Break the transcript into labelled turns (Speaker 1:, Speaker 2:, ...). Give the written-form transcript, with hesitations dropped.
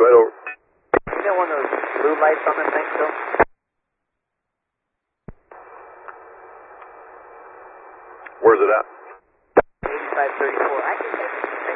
Speaker 1: Right over.
Speaker 2: You got one of those blue lights on the thing still?
Speaker 1: Where's it at?
Speaker 2: 8534. I think that's